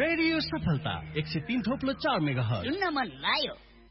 Radio सफलता 103.4 megahertz सुन्न मन लाग्यो।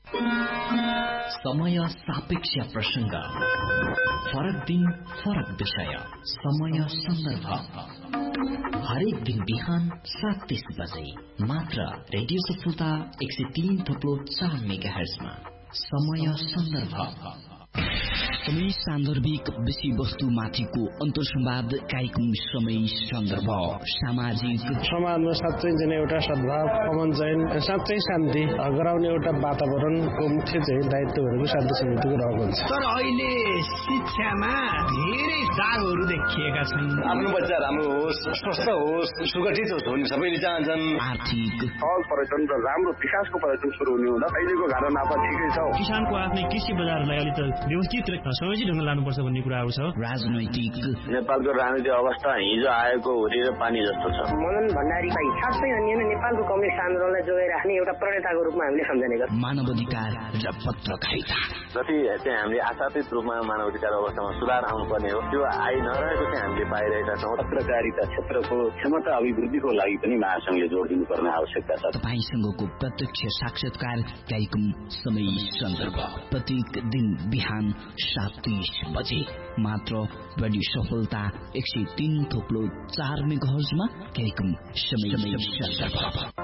समय सापेक्ष प्रसंग, फरक दिन फरक विषय, समय सन्दर्भ। हरेक दिन बिहान 7:30 बजे मात्र रेडियो सफलता 103.4 मेगाहर्जमा समय सन्दर्भ। समय सान्दर्भिक विषय वस्तु माथिको अन्तर्संवाद कार्यक्रम समय सन्दर्भ। सामाजिक समाजमा साँच्चै चाहिँ एउटा सद्भाव, कमन चयन, साँच्चै शान्ति गराउने एउटा वातावरणको मुख्य चाहिँ दायित्वहरूको शान्ति समितिको रहेको हुन्छ। तर अहिले शिक्षामा धेरै दागहरू देखिएका छन्। आफ्नो बच्चा राम्रो होस्, स्वस्थ होस्, सुगठित होस् भन्ने सबैले चाहन्छन्। आर्थिक सहज पर्यटन र राम्रो विकासको पर्यटन सुरु हुने हुँदा अहिलेको घाटा नाफा ठिकै छ। किसानको आफ्नै कृषि बजारलाई अलि त व्यवस्थित र सयोजित ढङ्गले लानुपर्छ भन्ने कुराहरू छ। राजनैतिक नेपालको राजनीतिक अवस्था हिजो आएको हुरी र पानी जस्तो छ। मदन भण्डारीलाई साँच्चै अन्य नेपालको कम्युनिस्ट आन्दोलनलाई जोगाइ राख्ने एउटा प्रणेताको रूपमा हामीले सम्झने गर्छौँ। मानवाधिकार र पत्रकारिता जति चाहिँ हामीले आशातीत रूपमा मानवाधिकार अवस्थामा सुधार आउनुपर्ने हो त्यो आइ नरहेको चाहिँ हामीले पाइरहेका छौँ। पत्रकारिता क्षेत्रको क्षमता अभिवृद्धिको लागि पनि महासंघले जोड दिनुपर्ने आवश्यकता छ। तपाईसँगको प्रत्यक्ष साक्षात्कार कार्यक्रम समय सन्दर्भ प्रत्येक दिन बिहान 7:30 बजे मात्र रेडियो सफलता 103.4 मेगाहर्जमा कार्यक्रम समय सन्दर्भ।